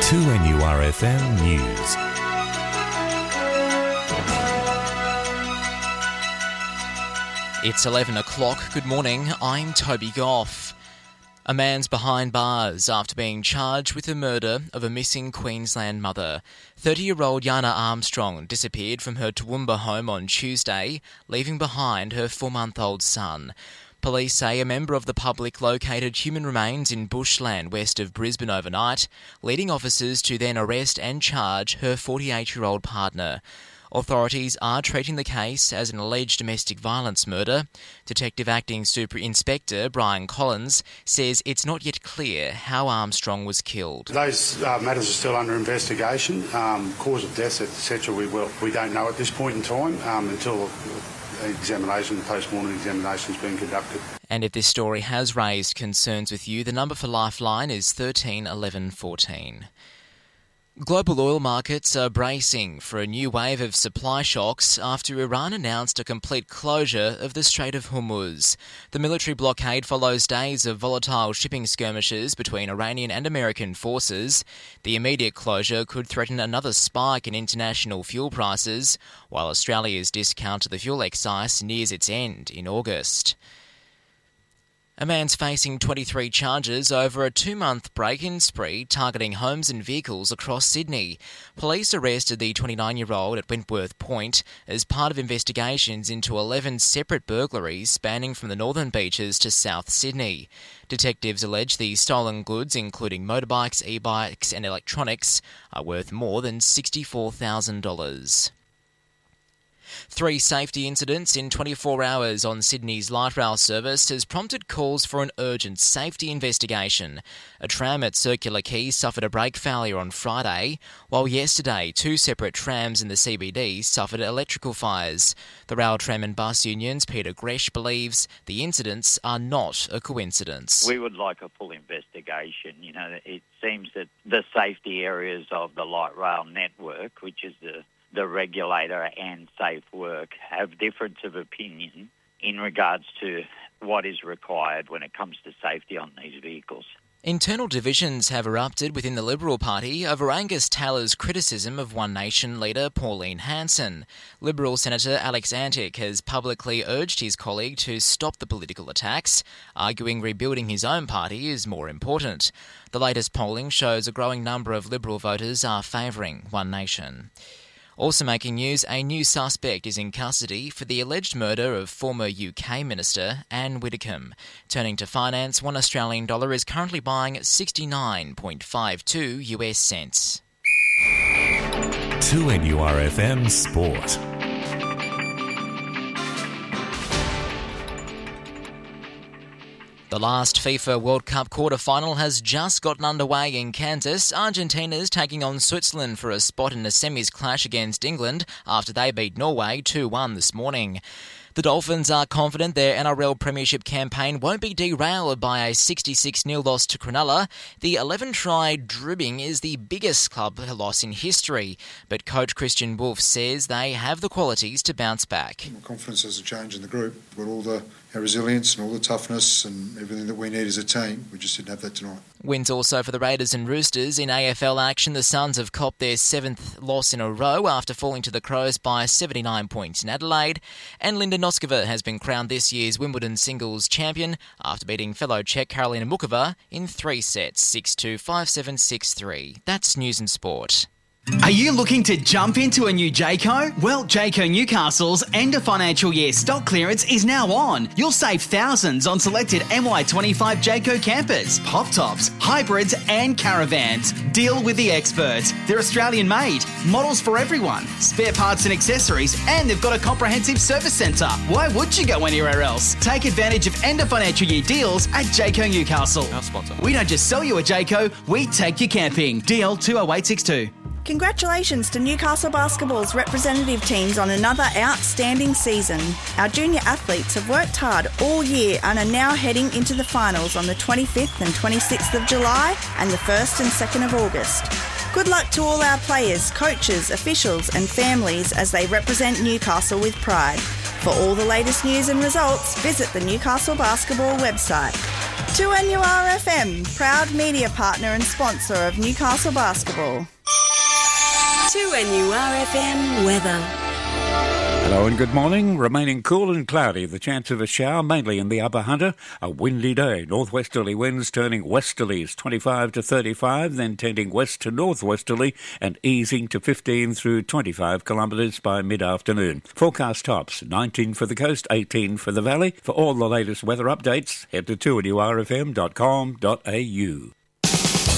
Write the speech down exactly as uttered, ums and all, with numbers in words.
two N U R F M News. It's eleven o'clock. Good morning. I'm Toby Goff. A man's behind bars after being charged with the murder of a missing Queensland mother. thirty-year-old Yana Armstrong disappeared from her Toowoomba home on Tuesday, leaving behind her four-month-old son. Police say a member of the public located human remains in bushland west of Brisbane overnight, leading officers to then arrest and charge her forty-eight-year-old partner. Authorities are treating the case as an alleged domestic violence murder. Detective Acting Super Inspector Brian Collins says it's not yet clear how Armstrong was killed. Those uh, matters are still under investigation. Um, cause of death, et cetera, we, will, we don't know at this point in time um, until examination, post-mortem examination has been conducted. And if this story has raised concerns with you, the number for Lifeline is thirteen eleven fourteen. Global oil markets are bracing for a new wave of supply shocks after Iran announced a complete closure of the Strait of Hormuz. The military blockade follows days of volatile shipping skirmishes between Iranian and American forces. The immediate closure could threaten another spike in international fuel prices, while Australia's discount to the fuel excise nears its end in August. A man's facing twenty-three charges over a two-month break-in spree targeting homes and vehicles across Sydney. Police arrested the twenty-nine-year-old at Wentworth Point as part of investigations into eleven separate burglaries spanning from the northern beaches to South Sydney. Detectives allege the stolen goods, including motorbikes, e-bikes and electronics, are worth more than sixty-four thousand dollars. Three safety incidents in twenty-four hours on Sydney's light rail service has prompted calls for an urgent safety investigation. A tram at Circular Quay suffered a brake failure on Friday, while yesterday two separate trams in the C B D suffered electrical fires. The Rail, Tram and Bus Union's Peter Gresh believes the incidents are not a coincidence. We would like a full investigation. You know, it seems that the safety areas of the light rail network, which is the the regulator and Safe Work, have difference of opinion in regards to what is required when it comes to safety on these vehicles. Internal divisions have erupted within the Liberal Party over Angus Taylor's criticism of One Nation leader Pauline Hanson. Liberal Senator Alex Antic has publicly urged his colleague to stop the political attacks, arguing rebuilding his own party is more important. The latest polling shows a growing number of Liberal voters are favouring One Nation. Also making news, a new suspect is in custody for the alleged murder of former U K Minister Anne Widdecombe. Turning to finance, one Australian dollar is currently buying sixty-nine point five two US cents. two N U R F M Sport. The last FIFA World Cup quarter-final has just gotten underway in Kansas. Argentina's taking on Switzerland for a spot in the semis clash against England after they beat Norway two one this morning. The Dolphins are confident their N R L Premiership campaign won't be derailed by a sixty-six nil loss to Cronulla. The eleven-try drubbing is the biggest club loss in history, but coach Christian Wolff says they have the qualities to bounce back. My confidence has a change in the group. We've got all the our resilience and all the toughness and everything that we need as a team. We just didn't have that tonight. Wins also for the Raiders and Roosters. In A F L action, the Suns have copped their seventh loss in a row after falling to the Crows by seventy-nine points in Adelaide. And Linda Noskova has been crowned this year's Wimbledon singles champion after beating fellow Czech Karolina Muchova in three sets, six two, five seven, six three. That's News and Sport. Are you looking to jump into a new Jayco? Well, Jayco Newcastle's end of financial year stock clearance is now on. You'll save thousands on selected M Y twenty-five Jayco campers, pop tops, hybrids and caravans. Deal with the experts. They're Australian made, models for everyone, spare parts and accessories, and they've got a comprehensive service centre. Why would you go anywhere else? Take advantage of end of financial year deals at Jayco Newcastle. Our sponsor. We don't just sell you a Jayco, we take you camping. D L two oh eight six two. Congratulations to Newcastle Basketball's representative teams on another outstanding season. Our junior athletes have worked hard all year and are now heading into the finals on the twenty-fifth and twenty-sixth of July and the first and second of August. Good luck to all our players, coaches, officials and families as they represent Newcastle with pride. For all the latest news and results, visit the Newcastle Basketball website. two N U R F M, proud media partner and sponsor of Newcastle Basketball. two N U R F M weather. Hello and good morning. Remaining cool and cloudy. The chance of a shower mainly in the Upper Hunter. A windy day. Northwesterly winds turning westerlies twenty-five to thirty-five, then tending west to northwesterly and easing to fifteen through twenty-five kilometres by mid-afternoon. Forecast tops nineteen for the coast, eighteen for the valley. For all the latest weather updates, head to two N U R F M dot com dot A U.